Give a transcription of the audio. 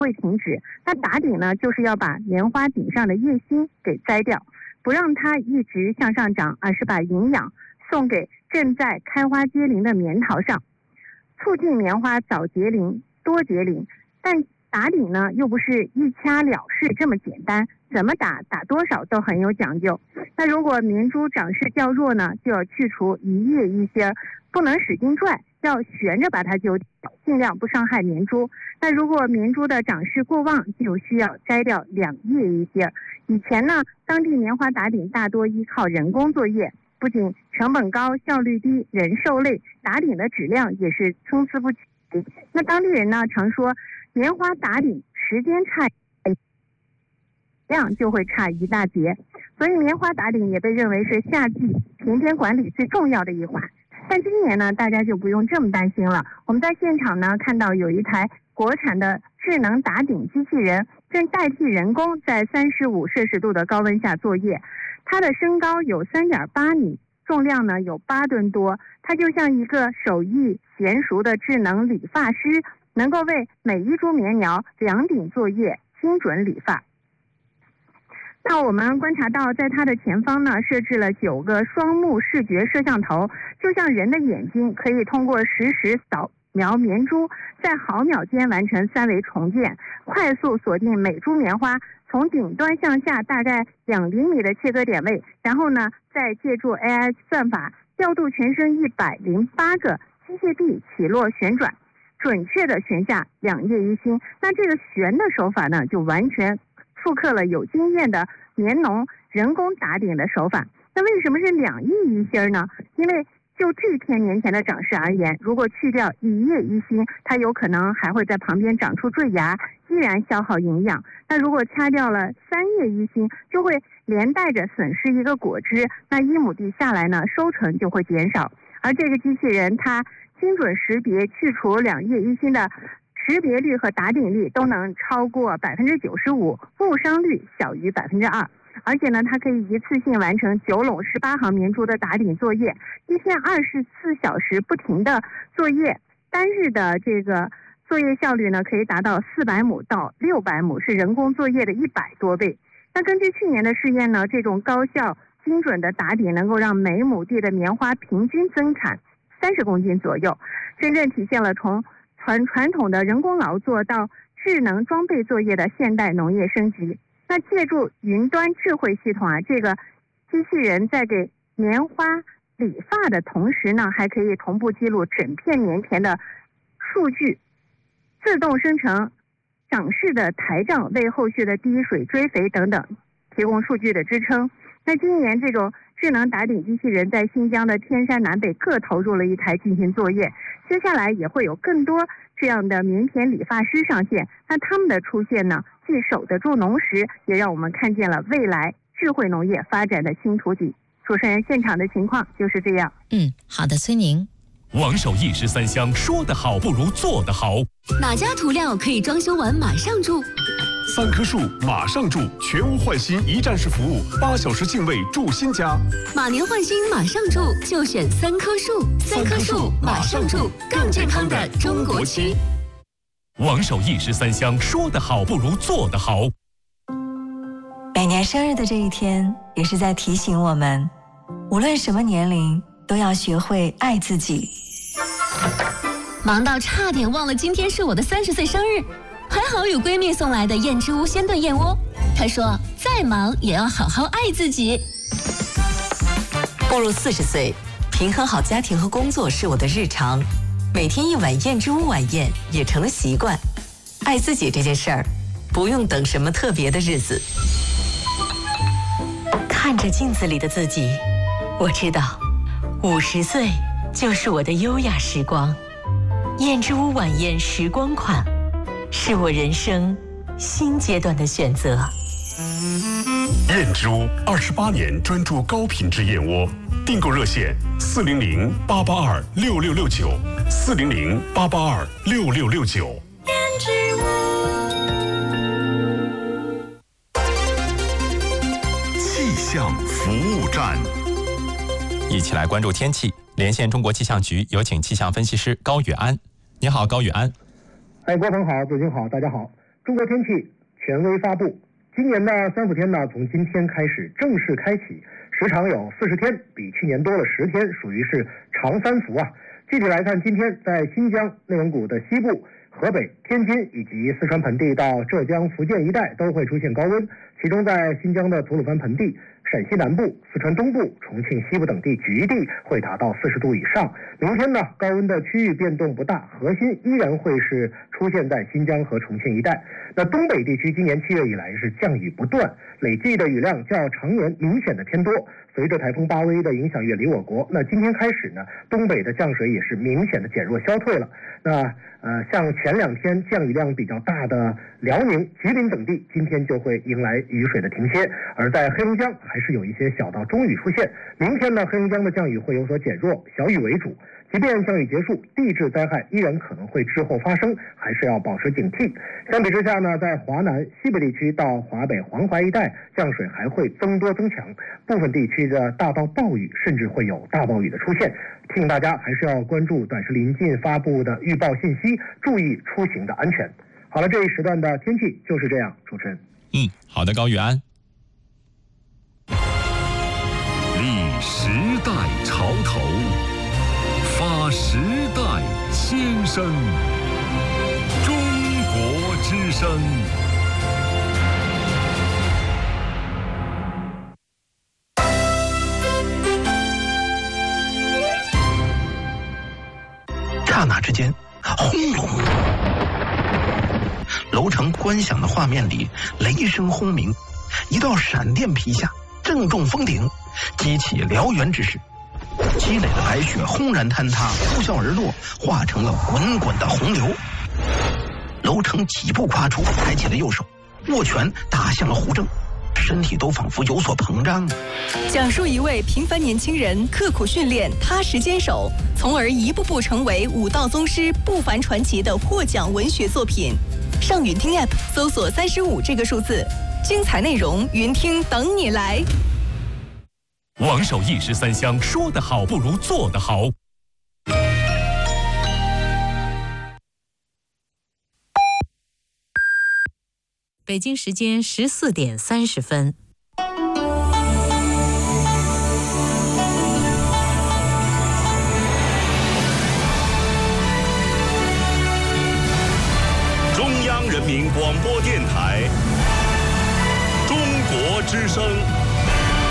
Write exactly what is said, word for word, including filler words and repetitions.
会停止。那打顶呢，就是要把棉花顶上的叶心给摘掉，不让它一直向上涨，而是把营养送给正在开花结龄的棉桃上，促进棉花早结龄多结龄。但打顶呢又不是一掐了事这么简单，怎么打打多少都很有讲究。那如果棉株长势较弱呢，就要去除一叶一心，不能使劲拽，要悬着把它揪掉，尽量不伤害棉株。那如果棉株的长势过旺，就需要摘掉两叶一心。以前呢，当地棉花打顶大多依靠人工作业，不仅成本高、效率低、人受累，打顶的质量也是参差不齐。那当地人呢常说，棉花打顶时间差，量就会差一大截，所以棉花打顶也被认为是夏季田间管理最重要的一环。但今年呢，大家就不用这么担心了。我们在现场呢看到有一台国产的智能打顶机器人，正代替人工在三十五摄氏度的高温下作业。它的身高有 三点八米，重量呢有八吨多。它就像一个手艺娴熟的智能理发师，能够为每一株棉苗量顶作业，精准理发。那我们观察到，在它的前方呢，设置了九个双目视觉摄像头，就像人的眼睛，可以通过实时扫描棉株，在毫秒间完成三维重建，快速锁定每株棉花从顶端向下大概两厘米的切割点位，然后呢，再借助 A I 算法调度全身一百零八个机械臂起落旋转，准确的旋下两叶一心。那这个旋的手法呢，就完全复刻了有经验的棉农人工打顶的手法。那为什么是两叶一心呢？因为就这片棉田的长势而言，如果去掉一叶一心，它有可能还会在旁边长出坠芽，依然消耗营养。那如果掐掉了三叶一心，就会连带着损失一个果汁，那一亩地下来呢，收成就会减少。而这个机器人它精准识别去除两叶一心的识别率和打顶率都能超过百分之九十五，误伤率小于百分之二。而且呢，它可以一次性完成九垄十八行棉株的打顶作业，一天二十四小时不停的作业，单日的这个作业效率呢，可以达到四百亩到六百亩，是人工作业的一百多倍。那根据去年的试验呢，这种高效精准的打顶能够让每亩地的棉花平均增产三十公斤左右，真正体现了从传传统的人工劳作到智能装备作业的现代农业升级。那借助云端智慧系统啊，这个机器人在给棉花理发的同时呢，还可以同步记录整片棉田的数据，自动生成长势的台账，为后续的滴水追肥等等提供数据的支撑。那今年这种智能打顶机器人在新疆的天山南北各投入了一台进行作业，接下来也会有更多这样的棉田理发师上线。那他们的出现呢，既守得住农时，也让我们看见了未来智慧农业发展的新图景。主持人，现场的情况就是这样。 嗯，好的，崔宁。 王守一时三香，说得好不如做得好。 哪家涂料可以装修完马上住？ 三棵树马上住，全屋换新一站式服务，八小时净位住新家。 马年换新马上住，就选三棵树。三棵树马上住，更健康的中国区。 王守一时三香，说得好不如做得好。 每年生日的这一天，也是在提醒我们，无论什么年龄，都要学会爱自己。 忙到差点忘了今天是我的三十岁生日，还好有闺蜜送来的燕之屋鲜炖燕窝。她说，再忙也要好好爱自己。 步入四十岁，平衡好家庭和工作是我的日常。每天一碗燕之屋晚宴也成了习惯。爱自己这件事儿，不用等什么特别的日子。看着镜子里的自己，我知道，五十岁就是我的优雅时光。燕之屋晚宴时光款，是我人生新阶段的选择。 燕之屋二十八年专注高品质燕窝，订购热线四零零八八二六六六九，四零零八八二六六六九。 燕之屋气象服务站， 一起来关注天气。连线中国气象局，有请气象分析师高宇安。你好，高宇安。 哎，郭鹏好，主持人好，大家好。 中国天气权威发布，今年的三伏天呢，从今天开始正式开启，时长有四十天，比去年多了十天，属于是长三伏啊。具体来看，今天在新疆、内蒙古的西部、河北、天津以及四川盆地到浙江、福建一带都会出现高温，其中在新疆的吐鲁番盆地、陕西南部、四川东部、重庆西部等地局地会达到四十度以上。明天呢，高温的区域变动不大，核心依然会是出现在新疆和重庆一带。那东北地区今年七月以来是降雨不断，累计的雨量较常年明显的偏多。随着台风巴威的影响远离我国，那今天开始呢，东北的降水也是明显的减弱消退了。那呃，像前两天降雨量比较大的辽宁、吉林等地，今天就会迎来雨水的停歇。而在黑龙江还是有一些小到中雨出现。明天呢，黑龙江的降雨会有所减弱，小雨为主。即便降雨结束，地质灾害依然可能会滞后发生，还是要保持警惕。相比之下呢，在华南、西北地区到华北、黄淮一带，降水还会增多增强，部分地区的大到暴雨，甚至会有大暴雨的出现。提醒大家还是要关注短时临近发布的预报信息，注意出行的安全。好了，这一时段的天气就是这样，主持人。 嗯，好的，高宇安。 立时代潮头，发时代先声，中国之声。 刹那之间，轰隆！楼层观响的画面里，雷声轰鸣，一道闪电劈下，正中峰顶，激起燎原之势。积累的白雪轰然坍塌，呼啸而落，化成了滚滚的洪流。楼层几步跨出，抬起了右手，握拳打向了胡正，身体都仿佛有所膨胀。 讲述一位平凡年轻人刻苦训练、踏实坚守，从而一步步成为武道宗师不凡传奇的获奖文学作品。上云听 App 搜索三十五这个数字，精彩内容云听等你来。 王守义十三香，说得好不如做得好。 北京时间十四点三十分。